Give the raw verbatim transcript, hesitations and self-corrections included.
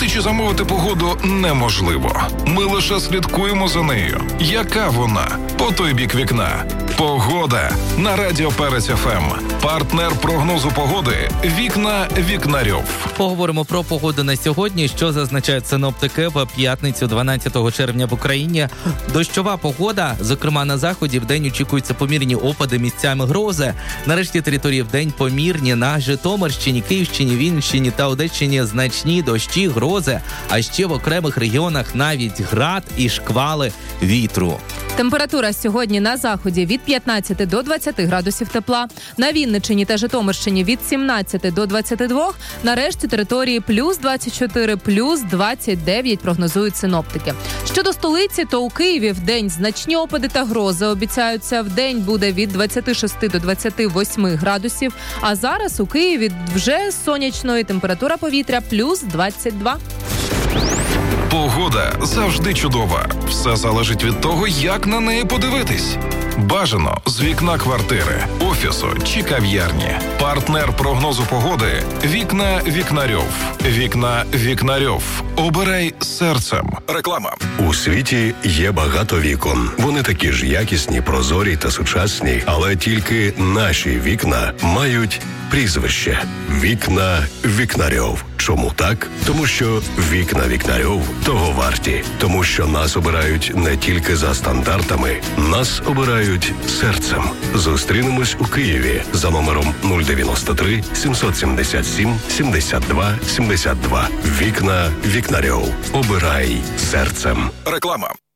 Знати чи замовити погоду неможливо. Ми лише слідкуємо за нею. Яка вона? По той бік вікна. Погода на Радіо Перець еф ем. Партнер прогнозу погоди «Вікна Вікнарьов». Поговоримо про погоду на сьогодні. Що зазначають синоптики в п'ятницю дванадцятого червня в Україні. Дощова погода, зокрема на заході, вдень очікуються помірні опади, місцями грози. На решті території вдень помірні. На Житомирщині, Київщині, Вінниччині та Одещині значні дощі, грози, а ще в окремих регіонах навіть град і шквали вітру. Температура сьогодні на заході від п'ятнадцяти до двадцяти градусів тепла. На Вінниччині та Житомирщині від сімнадцяти до двадцяти двох. На решті території плюс двадцять чотири, плюс двадцять дев'ять прогнозують синоптики. Щодо столиці, то у Києві вдень значні опади та грози обіцяються. Вдень буде від двадцяти шести до двадцяти восьми градусів. А зараз у Києві вже сонячно і температура повітря плюс двадцять два. Погода завжди чудова. Все залежить від того, як на неї подивитись. Бажано з вікна квартири, офісу чи кав'ярні. Партнер прогнозу погоди «Вікна Вікнарьов». «Вікна Вікнарьов». Обирай серцем. Реклама. У світі є багато вікон. Вони такі ж якісні, прозорі та сучасні. Але тільки наші вікна мають прізвище «Вікна Вікнарьов». Чому так? Тому що «Вікна Вікнарьов» того варті. Тому що нас обирають не тільки за стандартами, нас обирають серцем. Зустрінемось у Києві за номером нуль дев'яносто три сімсот сімдесят сім сімдесят два сімдесят два. «Вікна Вікнарьов». Обирай серцем. Реклама.